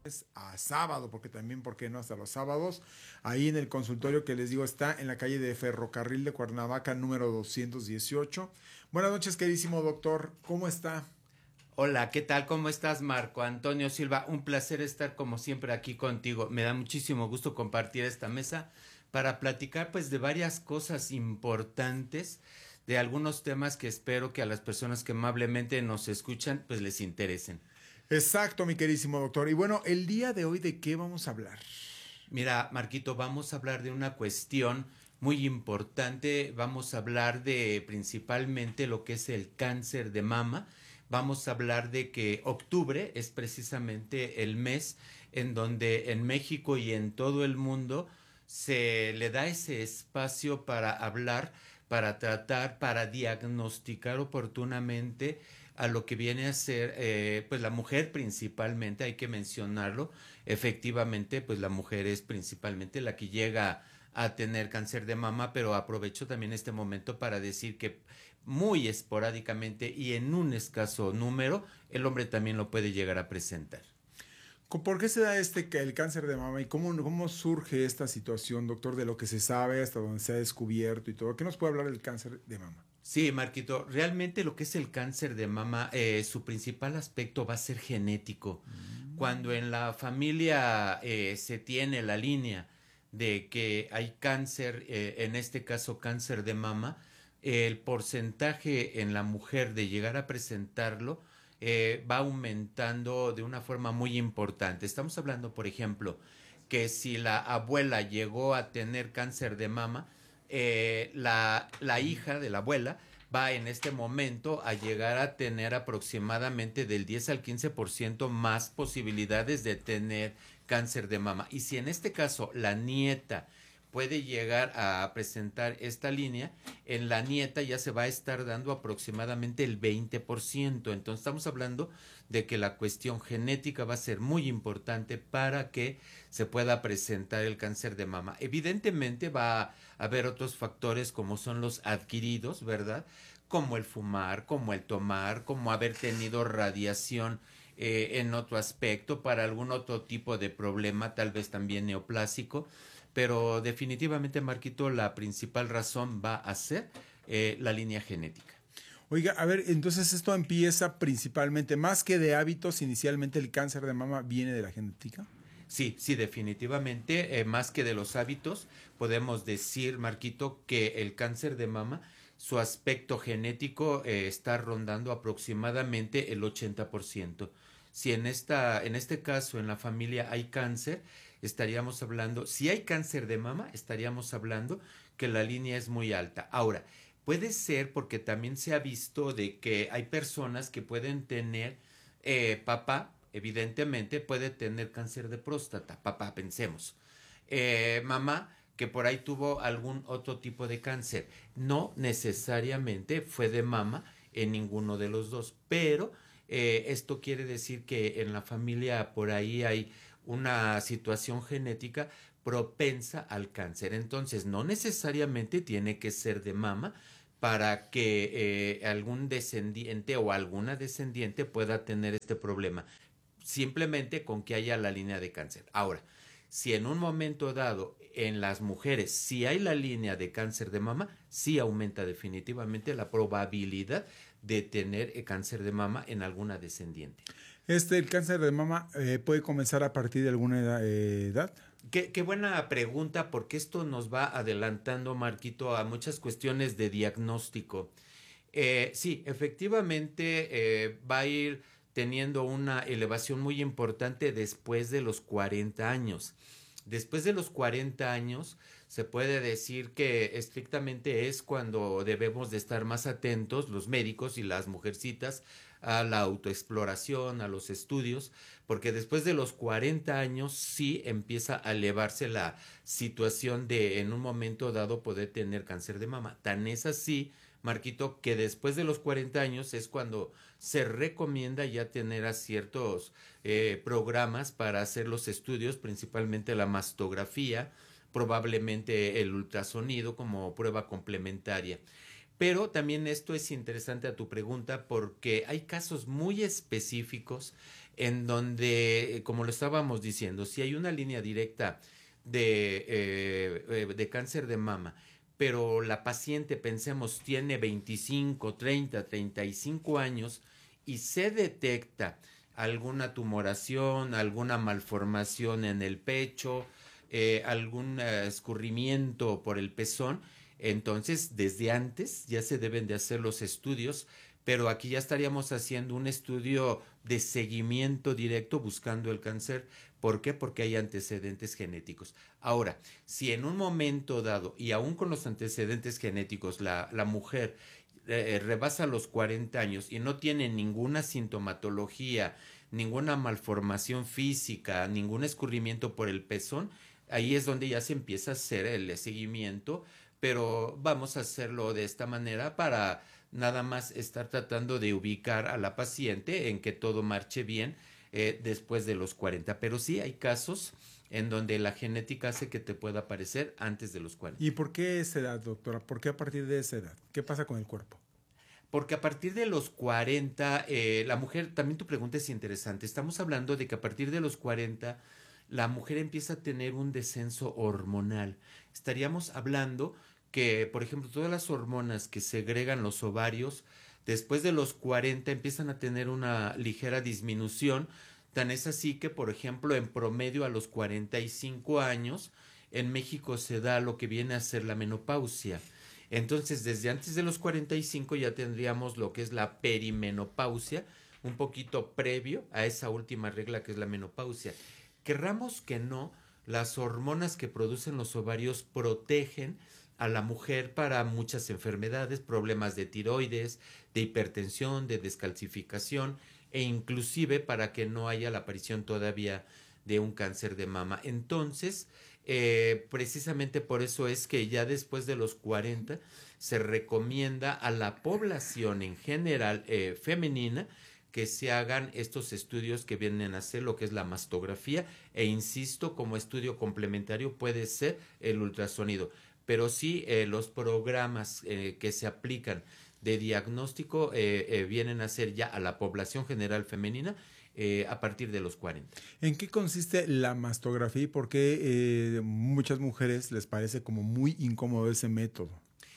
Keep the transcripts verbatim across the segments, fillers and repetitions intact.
A sábado, porque también, ¿por qué no? Hasta los sábados, ahí en el consultorio que les digo está en la calle de Ferrocarril de Cuernavaca, número doscientos dieciocho. Buenas noches, queridísimo doctor, ¿cómo está? Hola, ¿qué tal? ¿Cómo estás, Marco Antonio Silva? Un placer estar como siempre aquí contigo. Me da muchísimo gusto compartir esta mesa para platicar pues de varias cosas importantes, de algunos temas que espero que a las personas que amablemente nos escuchan pues les interesen. Exacto, mi queridísimo doctor. Y bueno, el día de hoy, ¿de qué vamos a hablar? Mira, Marquito, vamos a hablar de una cuestión muy importante. Vamos a hablar de principalmente lo que es el cáncer de mama. Vamos a hablar de que octubre es precisamente el mes en donde en México y en todo el mundo se le da ese espacio para hablar, para tratar, para diagnosticar oportunamente a lo que viene a ser eh, pues la mujer principalmente, hay que mencionarlo. Efectivamente, pues la mujer es principalmente la que llega a tener cáncer de mama, pero aprovecho también este momento para decir que muy esporádicamente y en un escaso número el hombre también lo puede llegar a presentar. ¿Por qué se da este el cáncer de mama y cómo, cómo surge esta situación, doctor, de lo que se sabe hasta donde se ha descubierto y todo? ¿Qué nos puede hablar del cáncer de mama? Sí, Marquito, realmente lo que es el cáncer de mama, eh, su principal aspecto va a ser genético. Cuando en la familia eh, se tiene la línea de que hay cáncer, eh, en este caso cáncer de mama, eh, el porcentaje en la mujer de llegar a presentarlo eh, va aumentando de una forma muy importante. Estamos hablando, por ejemplo, que si la abuela llegó a tener cáncer de mama, eh, la, la hija de la abuela va en este momento a llegar a tener aproximadamente del diez al quince por ciento más posibilidades de tener cáncer de mama. Y si en este caso la nieta puede llegar a presentar esta línea, en la nieta ya se va a estar dando aproximadamente el veinte por ciento. Entonces estamos hablando de que la cuestión genética va a ser muy importante para que se pueda presentar el cáncer de mama. Evidentemente va a haber otros factores como son los adquiridos, ¿verdad? Como el fumar, como el tomar, como haber tenido radiación eh, en otro aspecto para algún otro tipo de problema, tal vez también neoplásico, pero definitivamente, Marquito, la principal razón va a ser eh, la línea genética. Oiga, a ver, entonces esto empieza principalmente, más que de hábitos, inicialmente el cáncer de mama viene de la genética. Sí, sí, definitivamente, eh, más que de los hábitos, podemos decir, Marquito, que el cáncer de mama, su aspecto genético eh, está rondando aproximadamente el ochenta por ciento. Si en esta, en este caso, en la familia hay cáncer, estaríamos hablando, si hay cáncer de mama, estaríamos hablando que la línea es muy alta. Ahora, puede ser porque también se ha visto de que hay personas que pueden tener eh, papá, evidentemente puede tener cáncer de próstata, papá, pensemos. Eh, mamá, que por ahí tuvo algún otro tipo de cáncer. No necesariamente fue de mama en ninguno de los dos, pero eh, esto quiere decir que en la familia por ahí hay una situación genética propensa al cáncer. Entonces, no necesariamente tiene que ser de mama para que eh, algún descendiente o alguna descendiente pueda tener este problema, simplemente con que haya la línea de cáncer. Ahora, si en un momento dado en las mujeres si hay la línea de cáncer de mama, sí aumenta definitivamente la probabilidad de tener eh, cáncer de mama en alguna descendiente. Este, el cáncer de mama eh, puede comenzar a partir de alguna edad. Eh, edad. Qué, qué buena pregunta, porque esto nos va adelantando, Marquito, a muchas cuestiones de diagnóstico. Eh, sí, efectivamente eh, va a ir teniendo una elevación muy importante después de los cuarenta años. Después de los cuarenta años se puede decir que estrictamente es cuando debemos de estar más atentos los médicos y las mujercitas a la autoexploración, a los estudios, porque después de los cuarenta años sí empieza a elevarse la situación de en un momento dado poder tener cáncer de mama. Tan es así, Marquito, que después de los cuarenta años es cuando se recomienda ya tener a ciertos eh, programas para hacer los estudios, principalmente la mastografía, probablemente el ultrasonido como prueba complementaria. Pero también esto es interesante a tu pregunta porque hay casos muy específicos en donde, como lo estábamos diciendo, si hay una línea directa de, eh, de cáncer de mama, pero la paciente, pensemos, tiene veinticinco, treinta, treinta y cinco años y se detecta alguna tumoración, alguna malformación en el pecho, eh, algún eh, escurrimiento por el pezón, entonces desde antes ya se deben de hacer los estudios, pero aquí ya estaríamos haciendo un estudio de seguimiento directo buscando el cáncer. ¿Por qué? Porque hay antecedentes genéticos. Ahora, si en un momento dado, y aún con los antecedentes genéticos, la, la mujer eh, rebasa los cuarenta años y no tiene ninguna sintomatología, ninguna malformación física, ningún escurrimiento por el pezón, ahí es donde ya se empieza a hacer el seguimiento, pero vamos a hacerlo de esta manera para nada más estar tratando de ubicar a la paciente en que todo marche bien eh, después de los cuarenta. Pero sí hay casos en donde la genética hace que te pueda aparecer antes de los cuarenta. ¿Y por qué esa edad, doctora? ¿Por qué a partir de esa edad? ¿Qué pasa con el cuerpo? Porque a partir de los cuarenta, eh, la mujer, también tu pregunta es interesante, estamos hablando de que a partir de los cuarenta la mujer empieza a tener un descenso hormonal. Estaríamos hablando que, por ejemplo, todas las hormonas que segregan los ovarios, después de los cuarenta empiezan a tener una ligera disminución. Tan es así que, por ejemplo, en promedio a los cuarenta y cinco años, en México se da lo que viene a ser la menopausia. Entonces, desde antes de los cuarenta y cinco ya tendríamos lo que es la perimenopausia, un poquito previo a esa última regla que es la menopausia. Querramos que no, las hormonas que producen los ovarios protegen a la mujer para muchas enfermedades, problemas de tiroides, de hipertensión, de descalcificación e inclusive para que no haya la aparición todavía de un cáncer de mama. Entonces, eh, precisamente por eso es que ya después de los cuarenta se recomienda a la población en general eh, femenina que se hagan estos estudios que vienen a ser lo que es la mastografía e insisto, como estudio complementario puede ser el ultrasonido, pero sí eh, los programas eh, que se aplican de diagnóstico eh, eh, vienen a ser ya a la población general femenina eh, a partir de los cuarenta. ¿En qué consiste la mastografía y por qué eh, muchas mujeres les parece como muy incómodo ese método?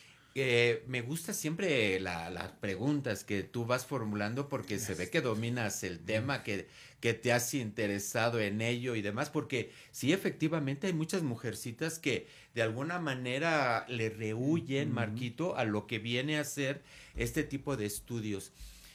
Eh, me gusta siempre la, las preguntas que tú vas formulando porque yes. se ve que dominas el tema, que, que te has interesado en ello y demás, porque sí, efectivamente hay muchas mujercitas que de alguna manera le rehuyen, uh-huh. Marquito, a lo que viene a ser este tipo de estudios.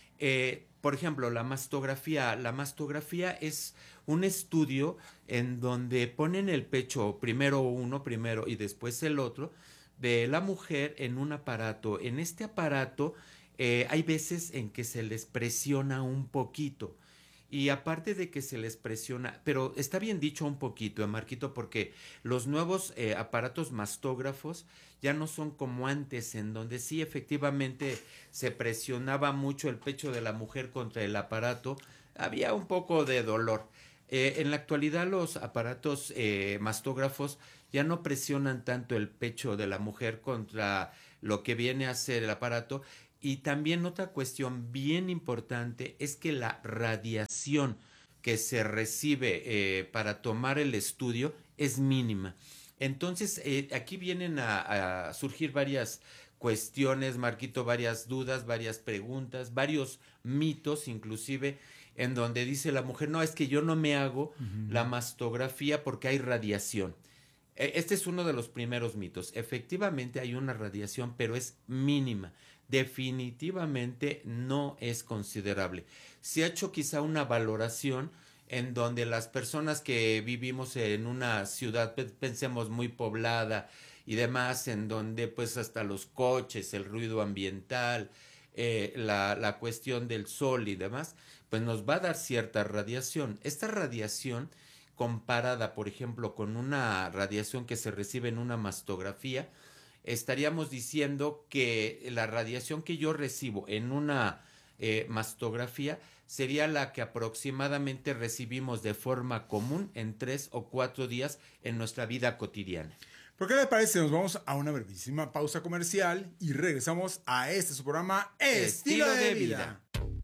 Eh, por ejemplo, la mastografía. La mastografía es un estudio en donde ponen el pecho, primero uno, primero y después el otro, de la mujer en un aparato. En este aparato eh, hay veces en que se les presiona un poquito. Y aparte de que se les presiona, pero está bien dicho un poquito, ¿eh, Marquito? Porque los nuevos eh, aparatos mastógrafos ya no son como antes, en donde sí efectivamente se presionaba mucho el pecho de la mujer contra el aparato. Había un poco de dolor. Eh, en la actualidad los aparatos eh, mastógrafos ya no presionan tanto el pecho de la mujer contra lo que viene a ser el aparato. Y también otra cuestión bien importante es que la radiación que se recibe eh, para tomar el estudio es mínima. Entonces, eh, aquí vienen a, a surgir varias cuestiones, Marquito, varias dudas, varias preguntas, varios mitos inclusive, en donde dice la mujer, no, es que yo no me hago uh-huh. la mastografía porque hay radiación. Este es uno de los primeros mitos. Efectivamente hay una radiación, pero es mínima. Definitivamente no es considerable. Se ha hecho quizá una valoración en donde las personas que vivimos en una ciudad, pensemos muy poblada y demás, en donde pues hasta los coches, el ruido ambiental, eh, la, la cuestión del sol y demás, pues nos va a dar cierta radiación. Esta radiación comparada, por ejemplo, con una radiación que se recibe en una mastografía, estaríamos diciendo que la radiación que yo recibo en una eh, mastografía sería la que aproximadamente recibimos de forma común en tres o cuatro días en nuestra vida cotidiana. ¿Por qué les parece? Nos vamos a una brevísima pausa comercial y regresamos a este su programa Estilo, Estilo de, de vida. vida.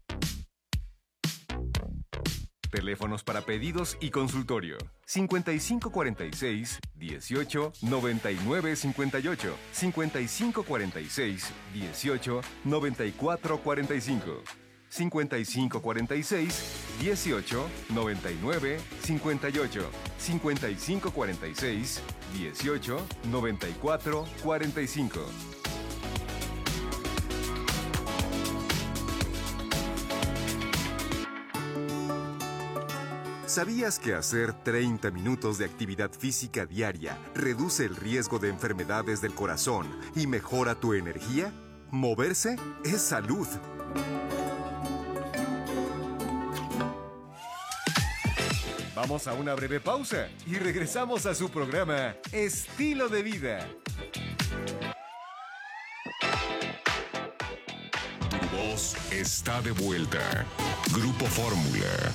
Teléfonos para pedidos y consultorio. cincuenta y cinco cuarenta y seis, dieciocho, noventa y nueve cincuenta y ocho. cincuenta y cinco cuarenta y seis, dieciocho, noventa y cuatro cuarenta y cinco. cincuenta y cinco cuarenta y seis, dieciocho, noventa y nueve cincuenta y ocho. cincuenta y cinco cuarenta y seis, dieciocho, noventa y cuatro cuarenta y cinco. ¿Sabías que hacer treinta minutos de actividad física diaria reduce el riesgo de enfermedades del corazón y mejora tu energía? Moverse es salud. Vamos a una breve pausa y regresamos a su programa Estilo de Vida. Tu voz está de vuelta. Grupo Fórmula.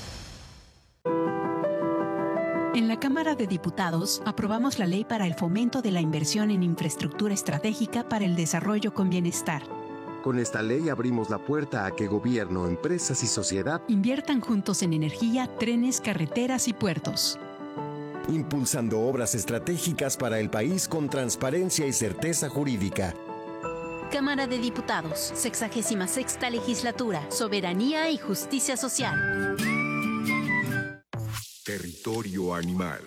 En la Cámara de Diputados aprobamos la Ley para el Fomento de la Inversión en Infraestructura Estratégica para el Desarrollo con Bienestar. Con esta ley abrimos la puerta a que gobierno, empresas y sociedad inviertan juntos en energía, trenes, carreteras y puertos. Impulsando obras estratégicas para el país con transparencia y certeza jurídica. Cámara de Diputados, sexagésima sexta Legislatura, Soberanía y Justicia Social. Territorio animal.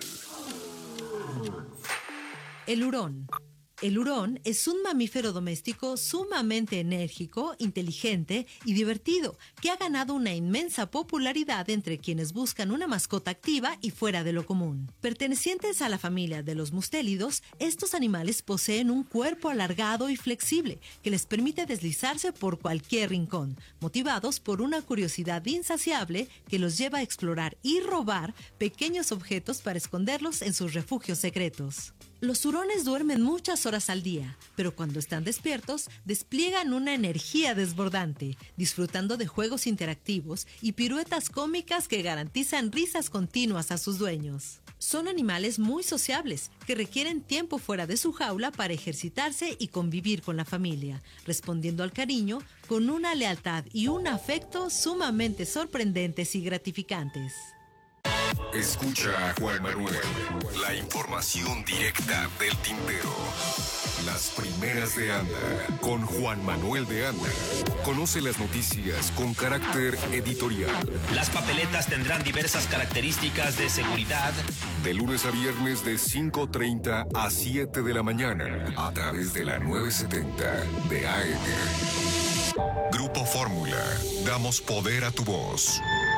El hurón. El hurón es un mamífero doméstico sumamente enérgico, inteligente y divertido, que ha ganado una inmensa popularidad entre quienes buscan una mascota activa y fuera de lo común. Pertenecientes a la familia de los mustélidos, estos animales poseen un cuerpo alargado y flexible que les permite deslizarse por cualquier rincón, motivados por una curiosidad insaciable que los lleva a explorar y robar pequeños objetos para esconderlos en sus refugios secretos. Los hurones duermen muchas horas al día, pero cuando están despiertos, despliegan una energía desbordante, disfrutando de juegos interactivos y piruetas cómicas que garantizan risas continuas a sus dueños. Son animales muy sociables, que requieren tiempo fuera de su jaula para ejercitarse y convivir con la familia, respondiendo al cariño con una lealtad y un afecto sumamente sorprendentes y gratificantes. Escucha a Juan Manuel, la información directa del tintero. Las primeras de Anda, con Juan Manuel de Anda. Conoce las noticias con carácter editorial. Las papeletas tendrán diversas características de seguridad. De lunes a viernes de cinco treinta a siete de la mañana, a través de la novecientos setenta de A M. Grupo Fórmula, damos poder a tu voz.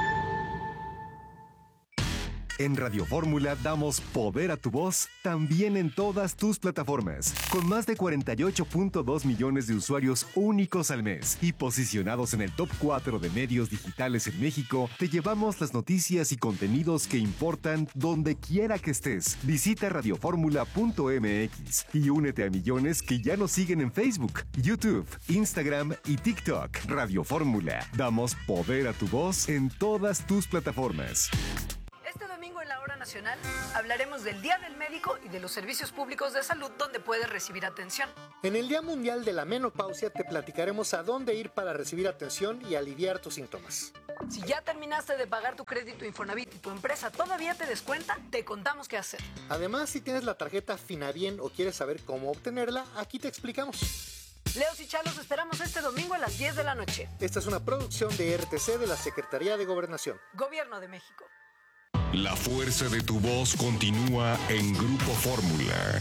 En Radio Fórmula damos poder a tu voz también en todas tus plataformas. Con más de cuarenta y ocho punto dos millones de usuarios únicos al mes y posicionados en el top cuatro de medios digitales en México, te llevamos las noticias y contenidos que importan donde quiera que estés. Visita radioformula punto m x y únete a millones que ya nos siguen en Facebook, YouTube, Instagram y TikTok. Radio Fórmula. Damos poder a tu voz en todas tus plataformas. Este domingo en la Hora Nacional hablaremos del Día del Médico y de los servicios públicos de salud donde puedes recibir atención. En el Día Mundial de la Menopausia te platicaremos a dónde ir para recibir atención y aliviar tus síntomas. Si ya terminaste de pagar tu crédito Infonavit y tu empresa todavía te descuenta, te contamos qué hacer. Además, si tienes la tarjeta Finabien o quieres saber cómo obtenerla, aquí te explicamos. Leos y Chalos, esperamos este domingo a las diez de la noche. Esta es una producción de R T C de la Secretaría de Gobernación. Gobierno de México. La fuerza de tu voz continúa en Grupo Fórmula.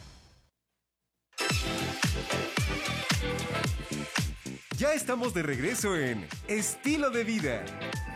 Ya estamos de regreso en Estilo de Vida.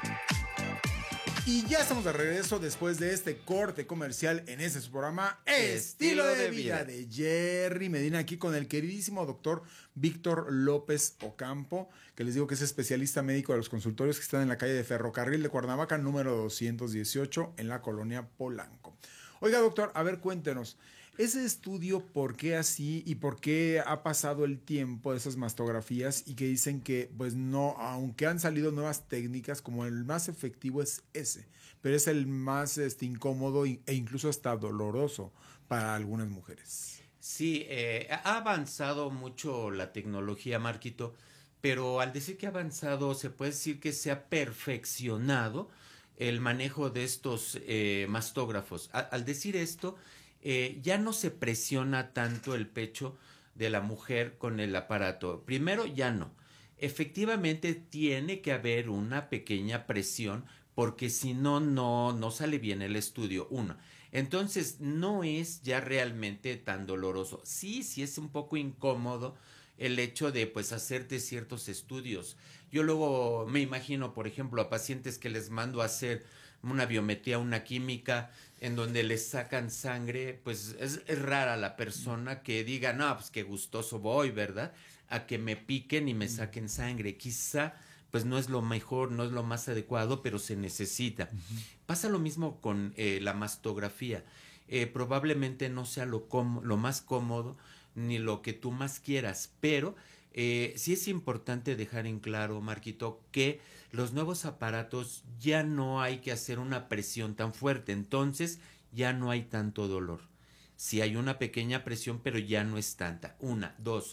Y ya estamos de regreso después de este corte comercial en este su programa Estilo de Vida de Jerry Medina, aquí con el queridísimo doctor Víctor López Ocampo, que les digo que es especialista médico de los consultorios que están en la calle de Ferrocarril de Cuernavaca, número doscientos dieciocho, en la colonia Polanco. Oiga, doctor, a ver, cuéntenos, ese estudio, ¿por qué así y por qué ha pasado el tiempo de esas mastografías y que dicen que, pues no, aunque han salido nuevas técnicas, como el más efectivo es ese, pero es el más este, incómodo e incluso hasta doloroso para algunas mujeres? Sí, eh, ha avanzado mucho la tecnología, Marquito, pero al decir que ha avanzado, se puede decir que se ha perfeccionado el manejo de estos eh, mastógrafos. A, al decir esto, eh, ya no se presiona tanto el pecho de la mujer con el aparato. Primero, ya no. Efectivamente, tiene que haber una pequeña presión, porque si no, no, no sale bien el estudio. Uno. Entonces, no es ya realmente tan doloroso. Sí, sí es un poco incómodo el hecho de, pues, hacerte ciertos estudios. Yo luego me imagino, por ejemplo, a pacientes que les mando a hacer una biometría, una química, en donde les sacan sangre, pues es, es rara la persona que diga, no, pues qué gustoso voy, ¿verdad? A que me piquen y me saquen sangre. Quizá pues no es lo mejor, no es lo más adecuado, pero se necesita. Uh-huh. Pasa lo mismo con eh, la mastografía. Eh, probablemente no sea lo, com- lo más cómodo ni lo que tú más quieras, pero eh, sí es importante dejar en claro, Marquito, que los nuevos aparatos ya no hay que hacer una presión tan fuerte, entonces ya no hay tanto dolor. Sí hay una pequeña presión, pero ya no es tanta. Una, dos,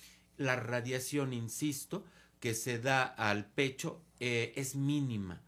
la radiación, insisto, que se da al pecho eh, es mínima.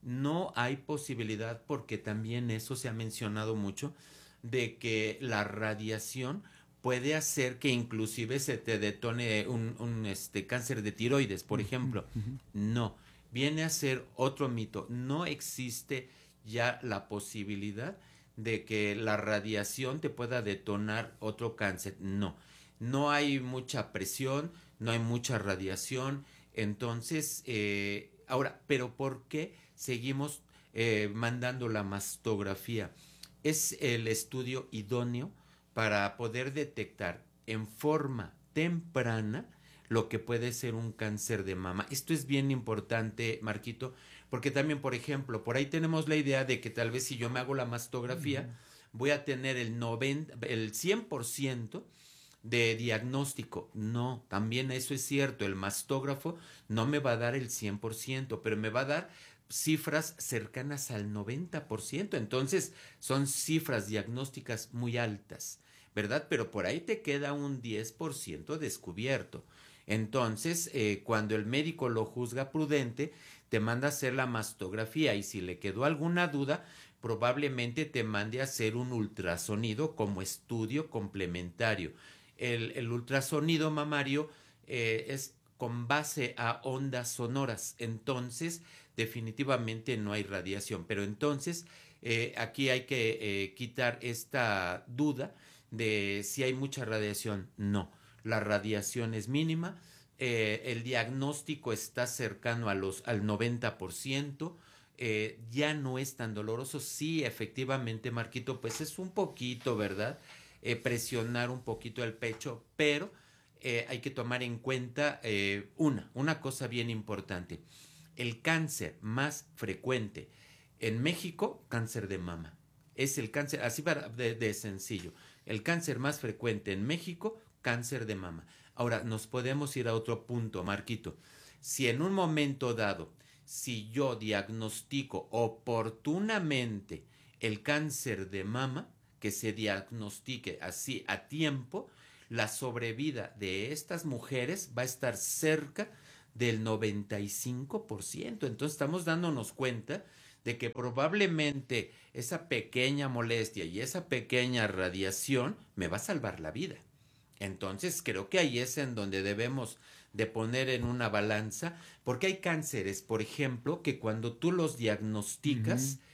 No hay posibilidad, porque también eso se ha mencionado mucho, de que la radiación puede hacer que inclusive se te detone un, un este, cáncer de tiroides, por ejemplo. Uh-huh. No, viene a ser otro mito. No existe ya la posibilidad de que la radiación te pueda detonar otro cáncer. No, no hay mucha presión, no hay mucha radiación. Entonces, eh, ahora, ¿pero por qué seguimos eh, mandando la mastografía? Es el estudio idóneo para poder detectar en forma temprana lo que puede ser un cáncer de mama. Esto es bien importante, Marquito, porque también, por ejemplo, por ahí tenemos la idea de que tal vez si yo me hago la mastografía, uh-huh, voy a tener el noventa, el cien por ciento de diagnóstico. No, también eso es cierto. El mastógrafo no me va a dar el cien por ciento, pero me va a dar cifras cercanas al noventa por ciento. Entonces, son cifras diagnósticas muy altas, ¿verdad? Pero por ahí te queda un diez por ciento descubierto. Entonces, eh, cuando el médico lo juzga prudente, te manda a hacer la mastografía, y si le quedó alguna duda, probablemente te mande a hacer un ultrasonido como estudio complementario. El, el ultrasonido mamario eh, es con base a ondas sonoras, entonces definitivamente no hay radiación, pero entonces eh, aquí hay que eh, quitar esta duda de si hay mucha radiación. No, la radiación es mínima, eh, el diagnóstico está cercano a los, al noventa por ciento, eh, ya no es tan doloroso. Sí, efectivamente, Marquito, pues es un poquito, ¿verdad?, Eh, presionar un poquito el pecho, pero eh, hay que tomar en cuenta eh, una, una cosa bien importante. El cáncer más frecuente en México, cáncer de mama. Es el cáncer, así para, de, de sencillo, el cáncer más frecuente en México, cáncer de mama. Ahora, nos podemos ir a otro punto, Marquito. Si en un momento dado, si yo diagnostico oportunamente el cáncer de mama, que se diagnostique así a tiempo, la sobrevida de estas mujeres va a estar cerca del noventa y cinco por ciento. Entonces estamos dándonos cuenta de que probablemente esa pequeña molestia y esa pequeña radiación me va a salvar la vida. Entonces creo que ahí es en donde debemos de poner en una balanza, porque hay cánceres, por ejemplo, que cuando tú los diagnosticas, uh-huh,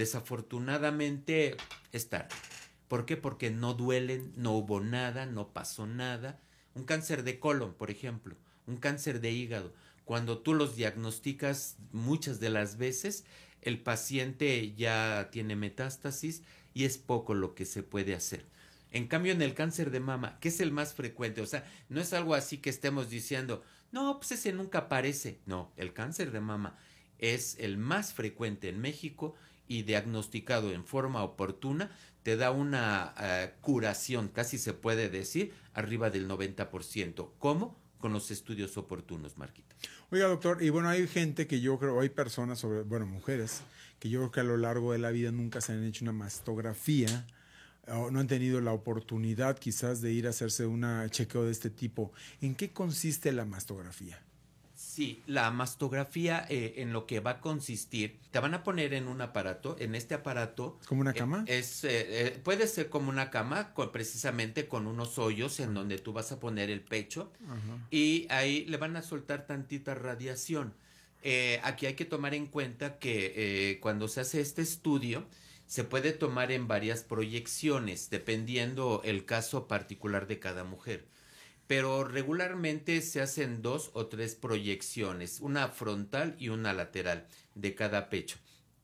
desafortunadamente es tarde. ¿Por qué? Porque no duelen, no hubo nada, no pasó nada. Un cáncer de colon, por ejemplo, un cáncer de hígado, cuando tú los diagnosticas, muchas de las veces el paciente ya tiene metástasis y es poco lo que se puede hacer. En cambio, en el cáncer de mama, que es el más frecuente, o sea, no es algo así que estemos diciendo, no, pues ese nunca aparece. No, el cáncer de mama es el más frecuente en México, y diagnosticado en forma oportuna te da una uh, curación, casi se puede decir, arriba del noventa por ciento. ¿Cómo? Con los estudios oportunos, Marquito. Oiga, doctor, y bueno, hay gente que yo creo, hay personas, sobre, bueno, mujeres, que yo creo que a lo largo de la vida nunca se han hecho una mastografía, o no han tenido la oportunidad quizás de ir a hacerse un chequeo de este tipo. ¿En qué consiste la mastografía? Sí, la mastografía eh, en lo que va a consistir, te van a poner en un aparato, en este aparato... ¿Como una cama? Eh, es, eh, eh, puede ser como una cama, con, precisamente con unos hoyos en donde tú vas a poner el pecho. Ajá. Y ahí le van a soltar tantita radiación. Eh, aquí hay que tomar en cuenta que eh, cuando se hace este estudio, se puede tomar en varias proyecciones, dependiendo el caso particular de cada mujer. Pero regularmente se hacen dos o tres proyecciones, una frontal y una lateral de cada pecho.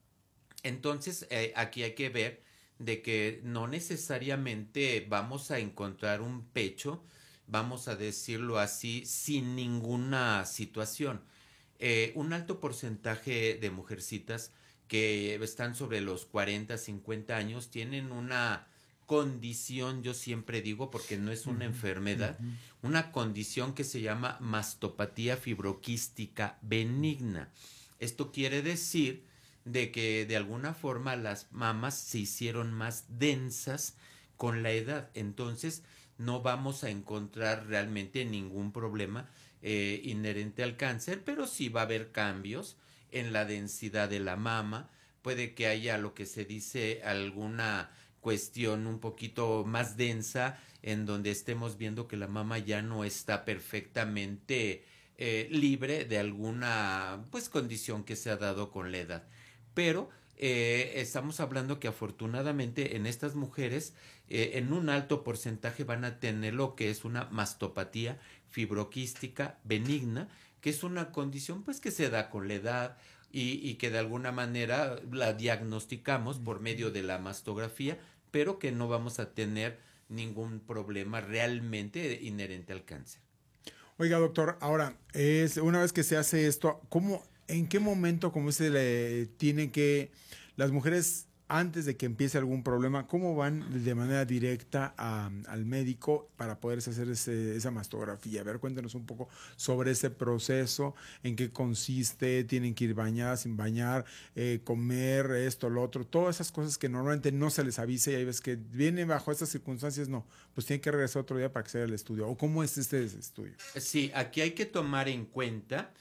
Entonces, eh, aquí hay que ver de que no necesariamente vamos a encontrar un pecho, vamos a decirlo así, sin ninguna situación. Eh, un alto porcentaje de mujercitas que están sobre los cuarenta, cincuenta años tienen una condición, yo siempre digo, porque no es una uh-huh, enfermedad, uh-huh. una condición que se llama mastopatía fibroquística benigna. Esto quiere decir de que de alguna forma las mamas se hicieron más densas con la edad, entonces no vamos a encontrar realmente ningún problema eh, inherente al cáncer, pero sí va a haber cambios en la densidad de la mama, puede que haya lo que se dice alguna cuestión un poquito más densa en donde estemos viendo que la mama ya no está perfectamente eh, libre de alguna pues condición que se ha dado con la edad, pero eh, estamos hablando que afortunadamente en estas mujeres eh, en un alto porcentaje van a tener lo que es una mastopatía fibroquística benigna, que es una condición pues que se da con la edad y, y que de alguna manera la diagnosticamos por medio de la mastografía, pero que no vamos a tener ningún problema realmente inherente al cáncer. Oiga, doctor, ahora, es una vez que se hace esto, ¿cómo, en qué momento, como se le tienen que, las mujeres, antes de que empiece algún problema, cómo van de manera directa a, al médico para poderse hacer ese, esa mastografía? A ver, cuéntanos un poco sobre ese proceso, en qué consiste, tienen que ir bañadas, sin bañar, eh, comer, esto, lo otro, todas esas cosas que normalmente no se les avisa y hay veces que vienen bajo estas circunstancias, no, pues tienen que regresar otro día para que se haga el estudio. ¿O cómo es este estudio? Sí, aquí hay que tomar en cuenta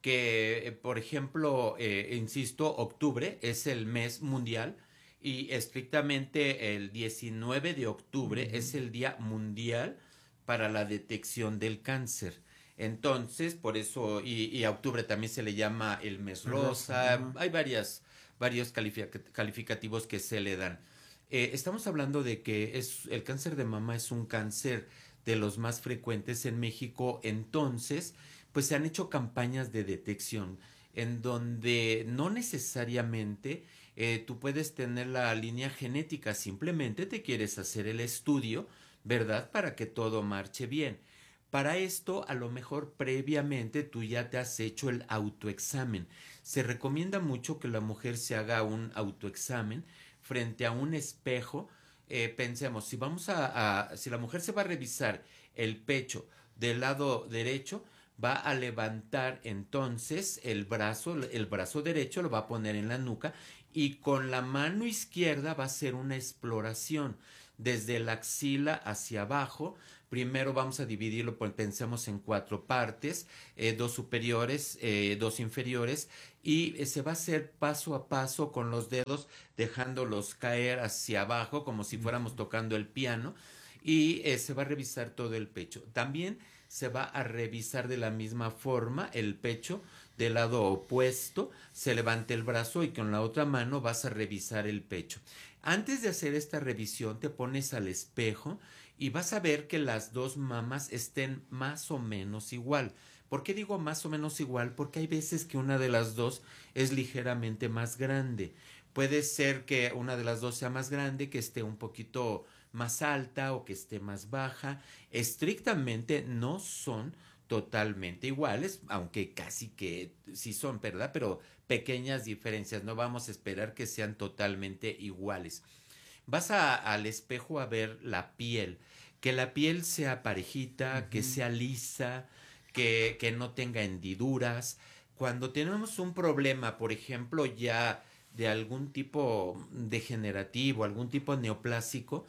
que, por ejemplo, eh, insisto, octubre es el mes mundial y estrictamente el diecinueve de octubre uh-huh. es el Día Mundial para la Detección del Cáncer. Entonces, por eso, y, y a octubre también se le llama el mes rosa, uh-huh. hay varias, varios calific- calificativos que se le dan. Eh, estamos hablando de que es, el cáncer de mama es un cáncer de los más frecuentes en México, entonces, pues se han hecho campañas de detección en donde no necesariamente eh, tú puedes tener la línea genética, simplemente te quieres hacer el estudio, ¿verdad? Para que todo marche bien. Para esto, a lo mejor previamente tú ya te has hecho el autoexamen. Se recomienda mucho que la mujer se haga un autoexamen frente a un espejo. Eh, pensemos, si vamos a, a, si la mujer se va a revisar el pecho del lado derecho, va a levantar entonces el brazo, el brazo derecho lo va a poner en la nuca y con la mano izquierda va a hacer una exploración desde la axila hacia abajo. Primero vamos a dividirlo, pues pensemos en cuatro partes, eh, dos superiores, eh, dos inferiores, y eh, se va a hacer paso a paso con los dedos, dejándolos caer hacia abajo, como si fuéramos tocando el piano, y eh, se va a revisar todo el pecho. También se va a revisar de la misma forma el pecho del lado opuesto, se levanta el brazo y con la otra mano vas a revisar el pecho. Antes de hacer esta revisión te pones al espejo y vas a ver que las dos mamas estén más o menos igual. ¿Por qué digo más o menos igual? Porque hay veces que una de las dos es ligeramente más grande. Puede ser que una de las dos sea más grande, que esté un poquito más alta o que esté más baja. Estrictamente no son totalmente iguales, aunque casi que sí son, ¿verdad? Pero pequeñas diferencias, no vamos a esperar que sean totalmente iguales. Vas a, al espejo a ver la piel, que la piel sea parejita, uh-huh. que sea lisa, que, que no tenga hendiduras. Cuando tenemos un problema, por ejemplo, ya de algún tipo degenerativo, algún tipo neoplásico,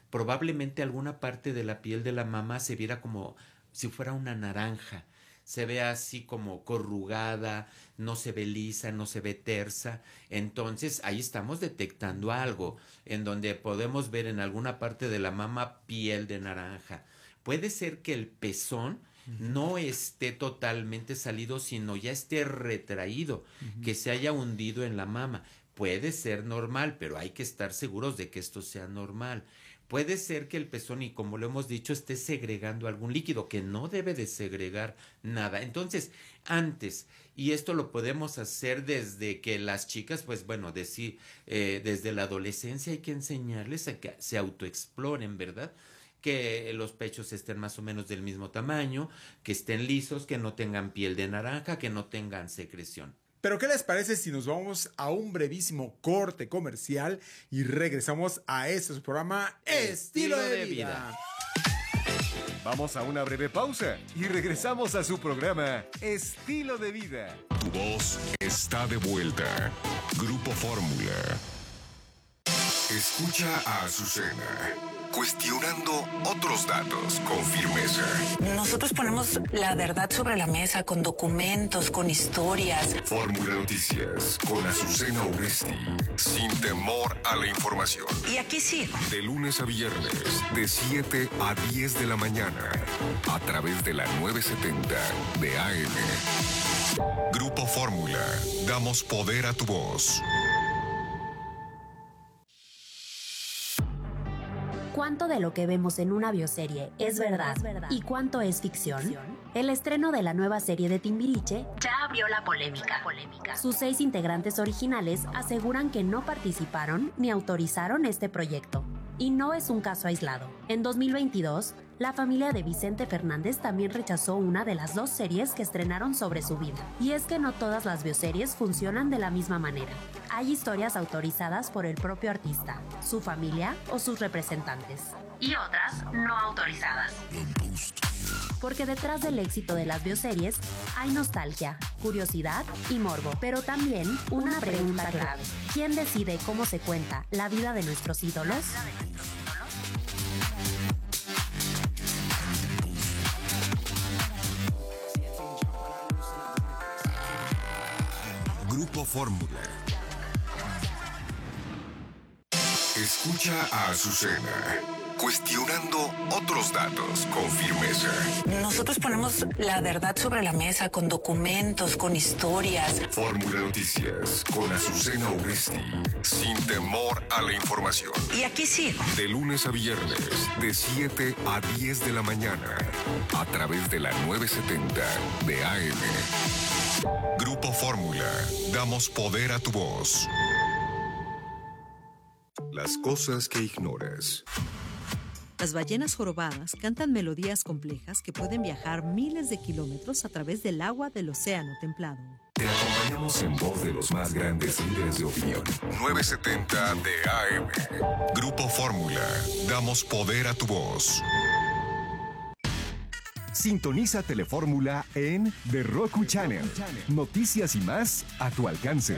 probablemente alguna parte de la piel de la mama se viera como si fuera una naranja. Se ve así como corrugada, no se ve lisa, no se ve tersa. Entonces ahí estamos detectando algo, en donde podemos ver en alguna parte de la mama piel de naranja. Puede ser que el pezón no esté totalmente salido, sino ya esté retraído, uh-huh. que se haya hundido en la mama. Puede ser normal, pero hay que estar seguros de que esto sea normal. Puede ser que el pezón, y como lo hemos dicho, esté segregando algún líquido, que no debe de segregar nada. Entonces, antes, y esto lo podemos hacer desde que las chicas, pues bueno, decir, eh, desde la adolescencia hay que enseñarles a que se autoexploren, ¿verdad? Que los pechos estén más o menos del mismo tamaño, que estén lisos, que no tengan piel de naranja, que no tengan secreción. Pero ¿qué les parece si nos vamos a un brevísimo corte comercial y regresamos a este su programa Estilo, Estilo de, de vida. vida? Vamos a una breve pausa y regresamos a su programa Estilo de Vida. Tu voz está de vuelta. Grupo Fórmula. Escucha a Azucena, cuestionando otros datos con firmeza. Nosotros ponemos la verdad sobre la mesa con documentos, con historias. Fórmula Noticias con Azucena Urresti, sin temor a la información. Y aquí sigo. De lunes a viernes, de siete a diez de la mañana, a través de la novecientos setenta de A M. Grupo Fórmula, damos poder a tu voz. ¿Cuánto de lo que vemos en una bioserie es verdad, es verdad y cuánto es ficción? ¿Ficción? El estreno de la nueva serie de Timbiriche ya abrió la polémica. polémica. Sus seis integrantes originales aseguran que no participaron ni autorizaron este proyecto. Y no es un caso aislado. En dos mil veintidós, la familia de Vicente Fernández también rechazó una de las dos series que estrenaron sobre su vida. Y es que no todas las bioseries funcionan de la misma manera. Hay historias autorizadas por el propio artista, su familia o sus representantes. Y otras no autorizadas. Porque detrás del éxito de las bioseries hay nostalgia, curiosidad y morbo. Pero también una pregunta clave. ¿Quién decide cómo se cuenta la vida de nuestros ídolos? Grupo Fórmula. Escucha a Azucena, cuestionando otros datos con firmeza. Nosotros ponemos la verdad sobre la mesa con documentos, con historias. Fórmula Noticias con Azucena Urresti, sin temor a la información. Y aquí sigo. De lunes a viernes, de siete a diez de la mañana, a través de la novecientos setenta de A M. Grupo Fórmula, damos poder a tu voz. Las cosas que ignoras. Las ballenas jorobadas cantan melodías complejas que pueden viajar miles de kilómetros a través del agua del océano templado. Te acompañamos en voz de los más grandes líderes de opinión. novecientos setenta de A M. Grupo Fórmula, damos poder a tu voz. Sintoniza Telefórmula en The Roku Channel. Noticias y más a tu alcance.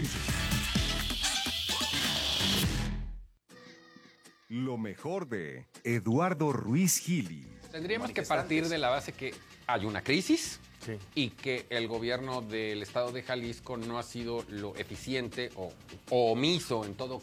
Lo mejor de Eduardo Ruiz Gili. Tendríamos que partir de la base que hay una crisis sí. y que el gobierno del estado de Jalisco no ha sido lo eficiente o, o omiso en todo